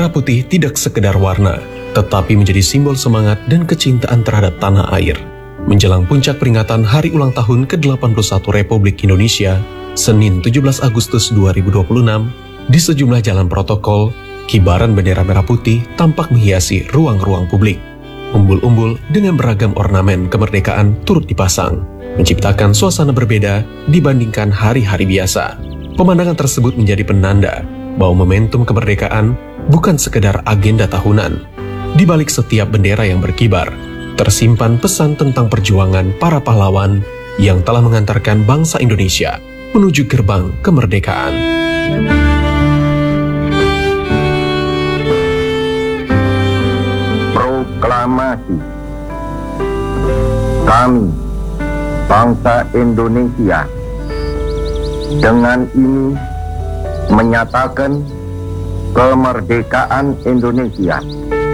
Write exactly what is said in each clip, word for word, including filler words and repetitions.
Merah putih tidak sekedar warna, tetapi menjadi simbol semangat dan kecintaan terhadap tanah air. Menjelang puncak peringatan Hari Ulang Tahun ke delapan puluh satu Republik Indonesia, Senin tujuh belas Agustus dua ribu dua puluh enam, di sejumlah jalan protokol, kibaran bendera merah putih tampak menghiasi ruang-ruang publik. Umbul-umbul dengan beragam ornamen kemerdekaan turut dipasang, menciptakan suasana berbeda dibandingkan hari-hari biasa. Pemandangan tersebut menjadi penanda bahwa momentum kemerdekaan bukan sekedar agenda tahunan. Di balik setiap bendera yang berkibar, tersimpan pesan tentang perjuangan para pahlawan yang telah mengantarkan bangsa Indonesia menuju gerbang kemerdekaan. Proklamasi. Kami, bangsa Indonesia, dengan ini menyatakan kemerdekaan Indonesia.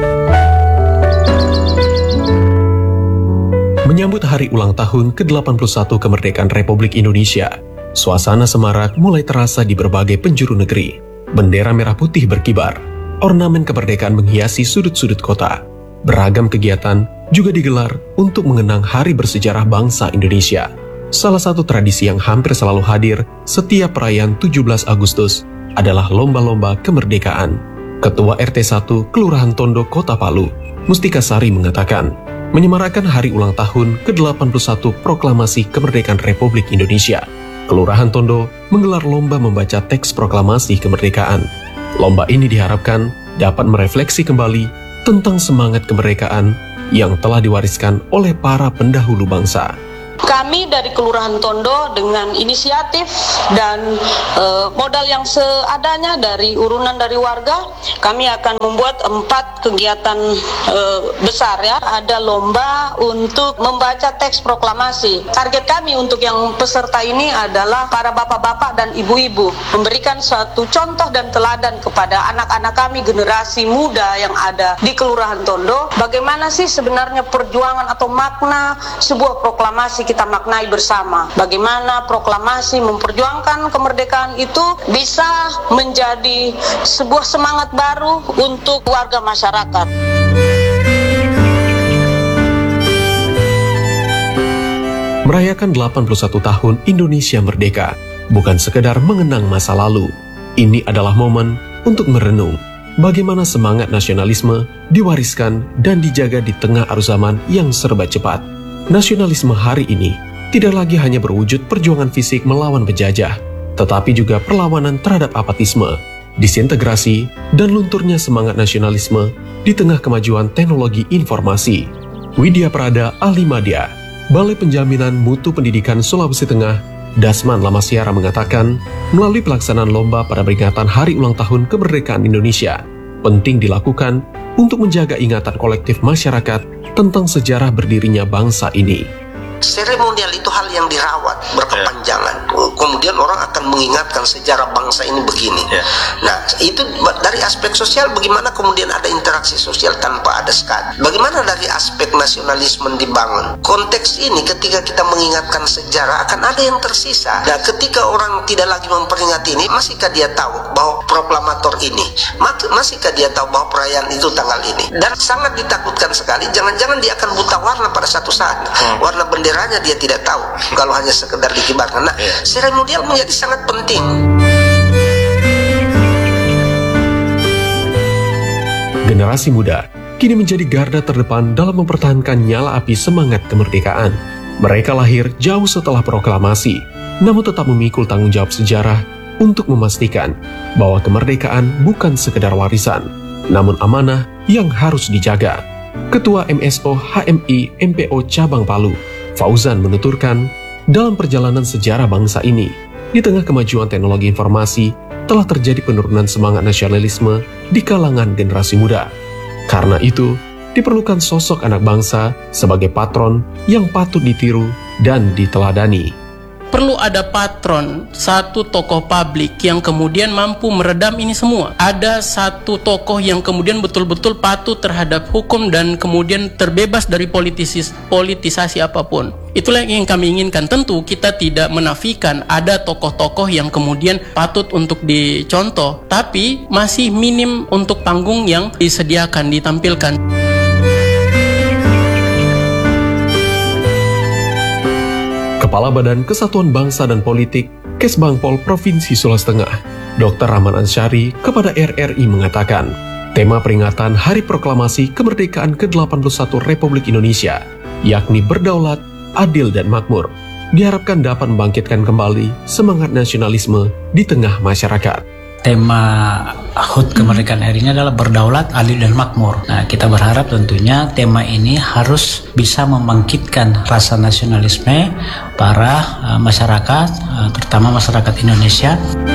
Menyambut hari ulang tahun ke delapan puluh satu kemerdekaan Republik Indonesia, suasana semarak mulai terasa di berbagai penjuru negeri. Bendera merah putih berkibar, ornamen kemerdekaan menghiasi sudut-sudut kota. Beragam kegiatan juga digelar untuk mengenang hari bersejarah bangsa Indonesia. Salah satu tradisi yang hampir selalu hadir setiap perayaan tujuh belas Agustus adalah lomba-lomba kemerdekaan. Ketua R T satu Kelurahan Tondo, Kota Palu, Mustika Sari mengatakan, menyemarakan hari ulang tahun ke delapan puluh satu Proklamasi Kemerdekaan Republik Indonesia, Kelurahan Tondo menggelar lomba membaca teks proklamasi kemerdekaan. Lomba ini diharapkan dapat merefleksi kembali tentang semangat kemerdekaan yang telah diwariskan oleh para pendahulu bangsa. Kami dari Kelurahan Tondo dengan inisiatif dan e, modal yang seadanya dari urunan dari warga, kami akan membuat empat kegiatan e, besar ya. Ada lomba untuk membaca teks proklamasi. Target kami untuk yang peserta ini adalah para bapak-bapak dan ibu-ibu, memberikan suatu contoh dan teladan kepada anak-anak kami, generasi muda yang ada di Kelurahan Tondo. Bagaimana sih sebenarnya perjuangan atau makna sebuah proklamasi kita maknai bersama. Bagaimana proklamasi memperjuangkan kemerdekaan itu bisa menjadi sebuah semangat baru untuk warga masyarakat. Merayakan delapan puluh satu tahun Indonesia merdeka bukan sekedar mengenang masa lalu. Ini adalah momen untuk merenung bagaimana semangat nasionalisme diwariskan dan dijaga di tengah arus zaman yang serba cepat. Nasionalisme hari ini tidak lagi hanya berwujud perjuangan fisik melawan penjajah, tetapi juga perlawanan terhadap apatisme, disintegrasi, dan lunturnya semangat nasionalisme di tengah kemajuan teknologi informasi. Widya Prada Ahli Madya, Balai Penjaminan Mutu Pendidikan Sulawesi Tengah, Dasman Lamasiara mengatakan, melalui pelaksanaan lomba pada peringatan Hari Ulang Tahun Kemerdekaan Indonesia, penting dilakukan untuk menjaga ingatan kolektif masyarakat tentang sejarah berdirinya bangsa ini. Seremonial itu hal yang dirawat berkepanjangan. Yeah. Kemudian orang akan mengingatkan sejarah bangsa ini begini. Yeah. Nah, itu dari aspek sosial, bagaimana kemudian ada interaksi sosial tanpa ada sekat. Bagaimana dari aspek nasionalisme dibangun. Konteks ini ketika kita mengingatkan sejarah akan ada yang tersisa. Nah, ketika orang tidak lagi memperingati ini, masihkah dia tahu bahwa proklamator ini, masihkah dia tahu bahwa perayaan itu tanggal ini. Dan sangat ditakutkan sekali, jangan-jangan dia akan buta warna pada satu saat. Hmm. Warna bendera benderanya dia tidak tahu kalau hanya sekedar dikibarkan. Nah, yeah. seremonial menjadi sangat penting. Generasi muda kini menjadi garda terdepan dalam mempertahankan nyala api semangat kemerdekaan. Mereka lahir jauh setelah proklamasi, namun tetap memikul tanggung jawab sejarah untuk memastikan bahwa kemerdekaan bukan sekedar warisan, namun amanah yang harus dijaga. Ketua M S O H M I M P O Cabang Palu, Fauzan menuturkan, dalam perjalanan sejarah bangsa ini, di tengah kemajuan teknologi informasi, telah terjadi penurunan semangat nasionalisme di kalangan generasi muda. Karena itu, diperlukan sosok anak bangsa sebagai patron yang patut ditiru dan diteladani. perlu ada patron, satu tokoh publik yang kemudian mampu meredam ini semua. Ada satu tokoh yang kemudian betul-betul patuh terhadap hukum dan kemudian terbebas dari politisis, politisasi apapun. Itulah yang kami inginkan. Tentu kita tidak menafikan ada tokoh-tokoh yang kemudian patut untuk dicontoh, tapi masih minim untuk panggung yang disediakan, ditampilkan. Kepala Badan Kesatuan Bangsa dan Politik Kesbangpol Provinsi Sulawesi Tengah, Doktor Rahman Ansyari kepada R R I mengatakan, tema peringatan Hari Proklamasi Kemerdekaan ke delapan puluh satu Republik Indonesia, yakni berdaulat, adil dan makmur, diharapkan dapat membangkitkan kembali semangat nasionalisme di tengah masyarakat. Tema H U T kemerdekaan hari ini adalah berdaulat, adil dan makmur. Nah, kita berharap tentunya tema ini harus bisa membangkitkan rasa nasionalisme para uh, masyarakat, uh, terutama masyarakat Indonesia.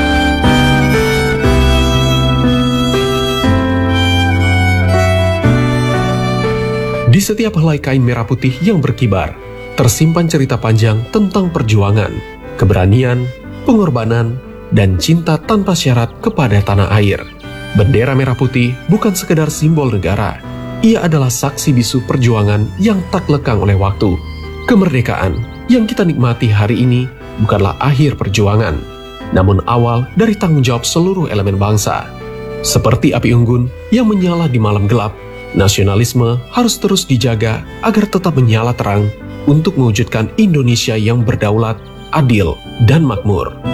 Di setiap helai kain merah putih yang berkibar, tersimpan cerita panjang tentang perjuangan, keberanian, pengorbanan, dan cinta tanpa syarat kepada tanah air. Bendera merah putih bukan sekedar simbol negara. Ia adalah saksi bisu perjuangan yang tak lekang oleh waktu. Kemerdekaan yang kita nikmati hari ini bukanlah akhir perjuangan, namun awal dari tanggung jawab seluruh elemen bangsa. Seperti api unggun yang menyala di malam gelap, nasionalisme harus terus dijaga agar tetap menyala terang untuk mewujudkan Indonesia yang berdaulat, adil, dan makmur.